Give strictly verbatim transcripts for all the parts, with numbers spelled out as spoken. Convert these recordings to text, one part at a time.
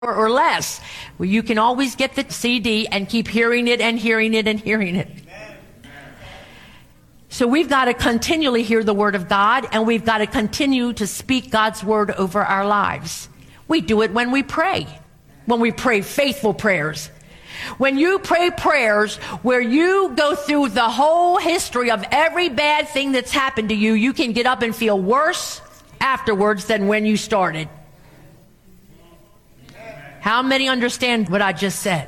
or less. Well, you can always get the C D and keep hearing it and hearing it and hearing it. So we've got to continually hear the word of God, and we've got to continue to speak God's word over our lives. We do it when we pray, when we pray faithful prayers. When you pray prayers where you go through the whole history of every bad thing that's happened to you, you can get up and feel worse afterwards than when you started. How many understand what I just said?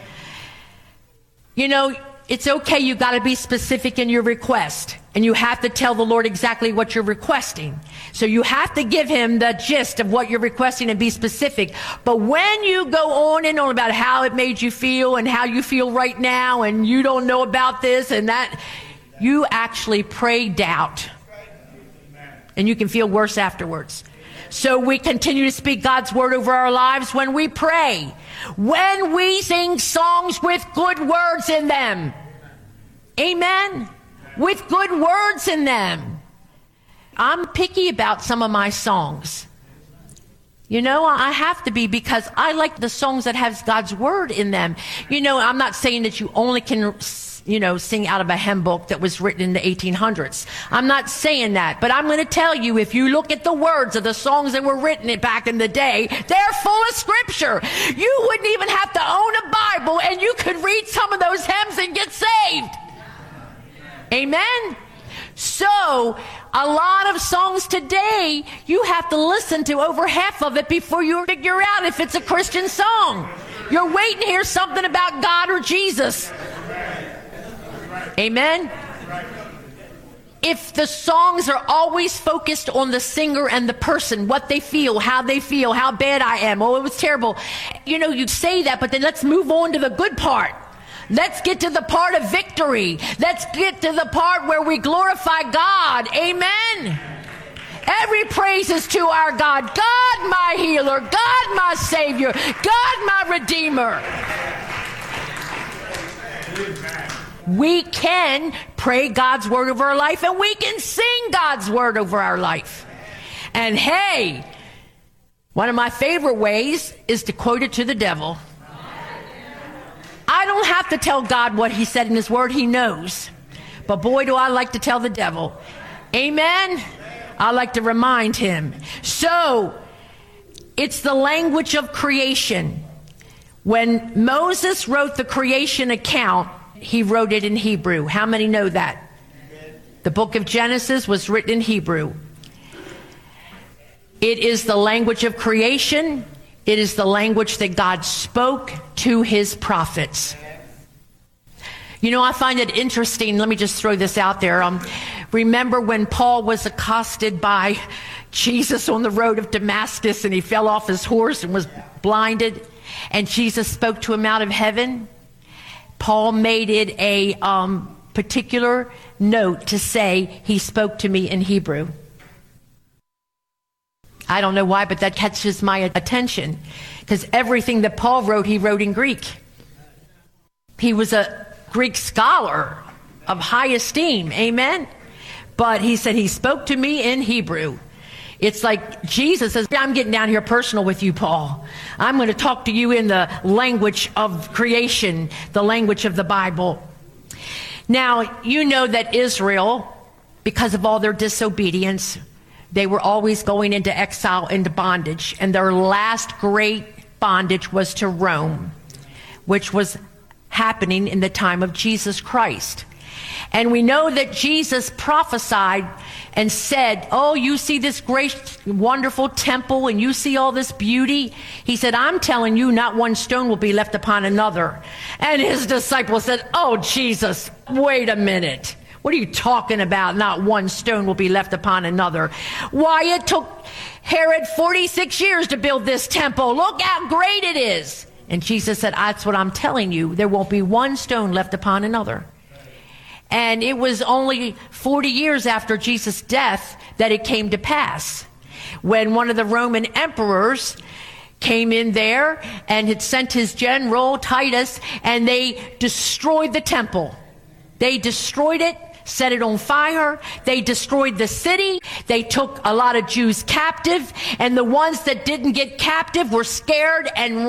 You know, it's okay, you got to be specific in your request, and you have to tell the Lord exactly what you're requesting. So you have to give him the gist of what you're requesting and be specific. But when you go on and on about how it made you feel and how you feel right now, and you don't know about this and that, you actually pray doubt, and you can feel worse afterwards. So we continue to speak God's word over our lives when we pray, when we sing songs with good words in them. Amen. With good words in them. I'm picky about some of my songs. You know, I have to be, because I like the songs that have God's word in them. You know, I'm not saying that you only can, you know, sing out of a hymn book that was written in the eighteen hundreds. I'm not saying that, but I'm going to tell you, if you look at the words of the songs that were written back in the day, they're full of scripture. You wouldn't even have to own a Bible, and you could read some of those hymns and get saved. Amen. So, a lot of songs today, you have to listen to over half of it before you figure out if it's a Christian song. You're waiting to hear something about God or Jesus. Amen. If the songs are always focused on the singer and the person, what they feel, how they feel, how bad I am, oh, it was terrible. You know, you say that, but then let's move on to the good part. Let's get to the part of victory. Let's get to the part where we glorify God. Amen. Every praise is to our God. God, my healer. God, my savior. God, my redeemer. We can pray God's word over our life, and we can sing God's word over our life. And hey, one of my favorite ways is to quote it to the devil. I don't have to tell God what he said in his word. He knows. But boy, do I like to tell the devil. Amen. I like to remind him. So it's the language of creation. When Moses wrote the creation account, he wrote it in Hebrew. How many know that? The book of Genesis was written in Hebrew. It is the language of creation. It is the language that God spoke to his prophets. You know, I find it interesting. Let me just throw this out there. Um, remember when Paul was accosted by Jesus on the road of Damascus, and he fell off his horse and was blinded, and Jesus spoke to him out of heaven? Paul made it a um, particular note to say he spoke to me in Hebrew. I don't know why, but that catches my attention, because everything that Paul wrote, he wrote in Greek. He was a Greek scholar of high esteem, amen? But he said he spoke to me in Hebrew. It's like Jesus says, I'm getting down here personal with you, Paul. I'm going to talk to you in the language of creation, the language of the Bible. Now, you know that Israel, because of all their disobedience, they were always going into exile, into bondage. And their last great bondage was to Rome, which was happening in the time of Jesus Christ. And we know that Jesus prophesied and said, oh, you see this great, wonderful temple, and you see all this beauty. He said, I'm telling you, not one stone will be left upon another. And his disciples said, oh, Jesus, wait a minute. What are you talking about? Not one stone will be left upon another. Why, it took Herod forty-six years to build this temple. Look how great it is. And Jesus said, that's what I'm telling you. There won't be one stone left upon another. And it was only forty years after Jesus' death that it came to pass, when one of the Roman emperors came in there and had sent his general Titus, and they destroyed the temple. They destroyed it, set it on fire. They destroyed the city. They took a lot of Jews captive, and the ones that didn't get captive were scared and